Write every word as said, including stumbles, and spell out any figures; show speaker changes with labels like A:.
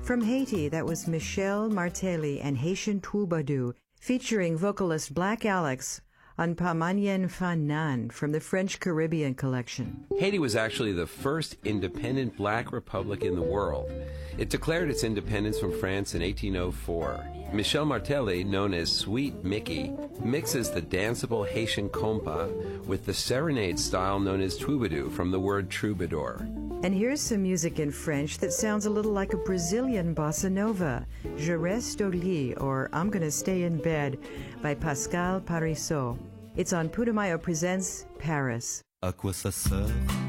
A: From Haiti, that was Michel Martelly and Haitian Troubadour, featuring vocalist Black Alex on Pamanien Fanan from the French Caribbean collection.
B: Haiti was actually the first independent black republic in the world. It declared its independence from France in eighteen oh four. Michel Martelly, known as Sweet Mickey, mixes the danceable Haitian compas with the serenade style known as troubadour from the word troubadour.
A: And here's some music in French that sounds a little like a Brazilian bossa nova, Je reste au lit, or I'm Gonna Stay in Bed, by Pascal Parisot. It's on Putumayo Presents Paris.
C: À quoi ça sert